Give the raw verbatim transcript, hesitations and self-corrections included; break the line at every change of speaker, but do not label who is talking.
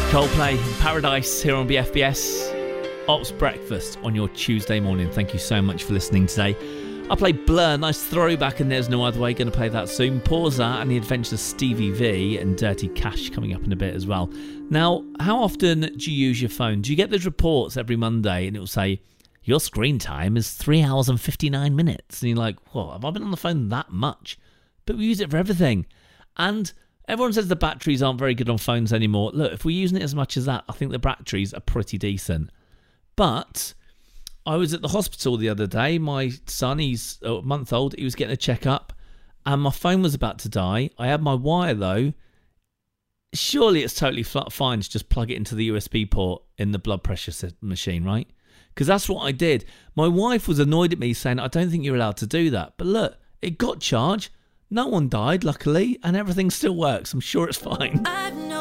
Coldplay in Paradise here on B F B S. Ops Breakfast on your Tuesday morning. Thank you so much for listening today. I played Blur, nice throwback, and There's No Other Way. Going to play that soon. Pause that and The Adventures of Stevie V and Dirty Cash coming up in a bit as well. Now, how often do you use your phone? Do you get those reports every Monday and it will say, your screen time is three hours and fifty-nine minutes? And you're like, whoa, have I been on the phone that much? But we use it for everything. And everyone says the batteries aren't very good on phones anymore. Look, if we're using it as much as that, I think the batteries are pretty decent. But I was at the hospital the other day. My son, he's a month old, he was getting a checkup, and my phone was about to die. I had my wire though. Surely it's totally fine to just plug it into the U S B port in the blood pressure machine, right? Because that's what I did. My wife was annoyed at me saying, I don't think you're allowed to do that. But look, it got charged. No one died, luckily, and everything still works. I'm sure it's fine.